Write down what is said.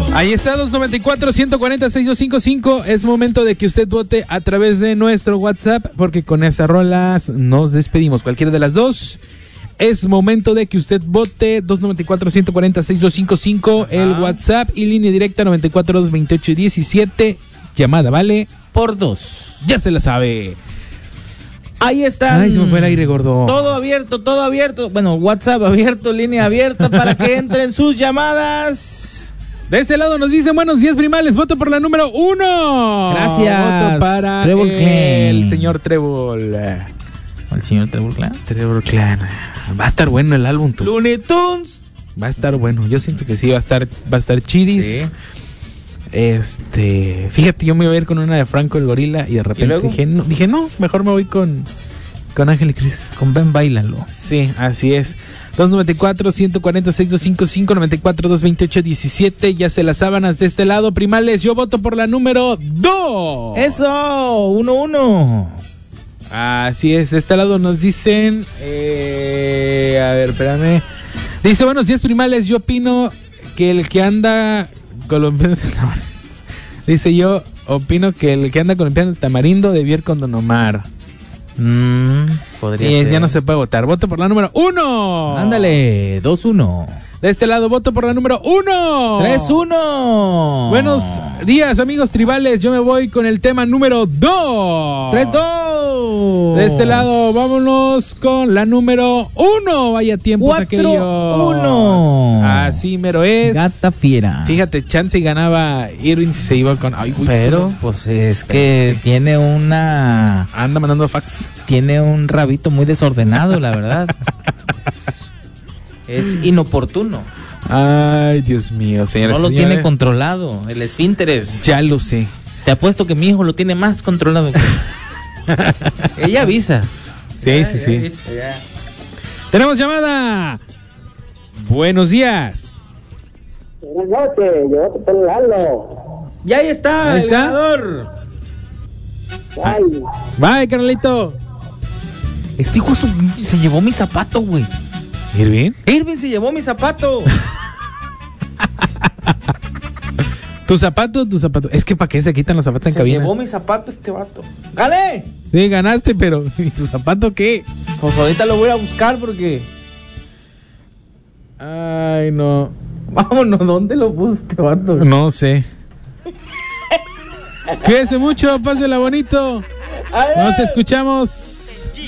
Ahí está, 294-140-6255. Es momento de que usted vote a través de nuestro WhatsApp, porque con esas rolas nos despedimos. Cualquiera de las dos. Es momento de que usted vote. 294-140-6255. El WhatsApp y línea directa 94-228-17. Llamada, ¿vale? Por 2. Ya se la sabe. Ahí está. Ay, se me fue el aire, gordo. Todo abierto, todo abierto. Bueno, WhatsApp abierto, línea abierta para que entren sus llamadas. De este lado nos dicen buenos días, primales. Voto por la número 1. Gracias. Voto para Trevor el Clan. señor Trevor. ¿El señor Trevor Clan? Trevor Clan. Va a estar bueno el álbum, tú. Looney Tunes. Va a estar bueno. Yo siento que sí, va a estar chidis. Sí. Fíjate, yo me iba a ir con una de Franco el Gorila y de repente dije, no, mejor me voy con Ángel y Cris. Con Ben Bailalo. Sí, así es. 294-140-6255, 94-228-17. Ya se las sábanas de este lado, primales. Yo voto por la número 2. Eso, 1-1. Así es, de este lado nos dicen. A ver, espérame. Dice, buenos días, primales. Yo opino que el que anda colombiano. Dice, yo opino que el que anda colombiano el tamarindo debió ir con Don Omar. Podría Y ser. ya no se puede votar. Voto por la número 1. Ándale, 2-1. De este lado, voto por la número 1. 3-1. Buenos días, amigos tribales. Yo me voy con el tema número 2. 3-2. De este lado, vámonos con la número 1. Vaya tiempos 4-1. aquellos. Así mero es. Gata fiera. Fíjate, chance y ganaba Irving si se iba con... Ay, uy, pero, pues es que tiene una... Anda mandando fax. Tiene un rabito muy desordenado, la verdad. Es inoportuno. Ay, Dios mío, señores. No lo tiene controlado. El esfínteres. Ya lo sé. Te apuesto que mi hijo lo tiene más controlado. Ella avisa. Sí. Tenemos llamada. Buenos días. Buenas noches, yo voto por Lalo. Y ahí está, Ahí el está. ganador. Ay, Bye, carnalito. Este hijo se llevó mi zapato, güey. ¿Irving? Irving se llevó mi zapato. Tu zapato. Es que ¿para qué se quitan los zapatos en Se cabina? llevó mi zapato este vato. ¡Gané! Sí, ganaste, pero ¿y tu zapato qué? Pues ahorita lo voy a buscar porque... Ay, no. Vámonos, ¿dónde lo puse este vato? No sé. Cuídese mucho, pásela bonito. Nos escuchamos.